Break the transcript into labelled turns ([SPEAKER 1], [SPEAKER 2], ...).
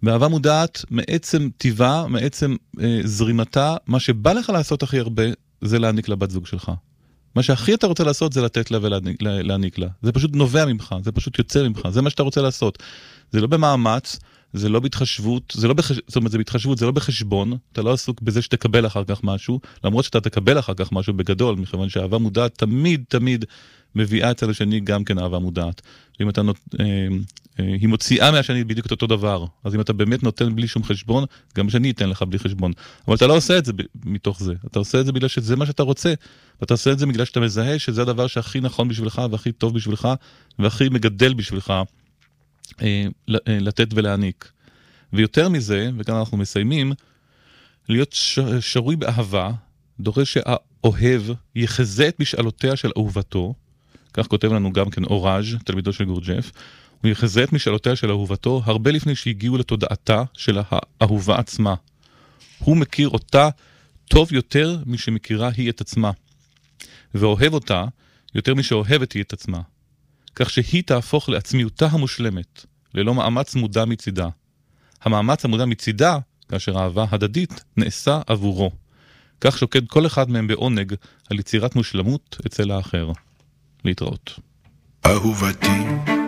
[SPEAKER 1] ואהבה מודעת, מעצם טבעה, מעצם זרימתה, מה שבא לך לעשות הכי הרבה, זה להעניק לבת זוג שלך. מה שהכי אתה רוצה לעשות, זה לתת לה ולהעניק לה. זה פשוט נובע ממך, זה פשוט יוצא ממך, זה מה שאתה רוצה לעשות. זה לא במאמץ, זה לא בהתחשבות, זאת אומרת, זה בהתחשבות, זה לא בחשבון, אתה לא עסוק בזה שתקבל אחר כך משהו, למרות שאתה תקבל אחר כך משהו בגדול, מכיוון שאהבה מודעת תמיד מביאה אצל השני גם כן אהבה מודעת. ואם אתה היא מוציאה מהשני בדיוק את אותו דבר, אז אם אתה באמת נותן בלי שום חשבון, גם שאני אתן לך בלי חשבון. אבל אתה לא עושה את זה מתוך זה, אתה עושה את זה בגלל שזה מה שאתה רוצה, ואתה עושה את זה בגלל שאתה מזהה שזה הדבר שהכי נכון בשבילך, והכי טוב בשבילך, והכי מגדל בשבילך, לתת ולהעניק. ויותר מזה, וכאן אנחנו מסיימים, להיות שרוי באהבה, דורש שהאוהב יחזה את משאלותיה של אהובתו, כך כותב לנו גם כן אוראז', תלמידו של גורג'ף, הוא יחזה את משאלותיה של אהובתו הרבה לפני שהגיעו לתודעתה של האהובה עצמה. הוא מכיר אותה טוב יותר משמכירה היא את עצמה, ואוהב אותה יותר משאוהבת היא את עצמה, כך שהיא תהפוך לעצמיותה המושלמת, ללא מאמץ מודע מצידה. המאמץ המודע מצידה, כאשר האהבה הדדית, נעשה עבורו. כך שוקד כל אחד מהם בעונג על יצירת מושלמות אצל האחר. להתראות.
[SPEAKER 2] אהובתי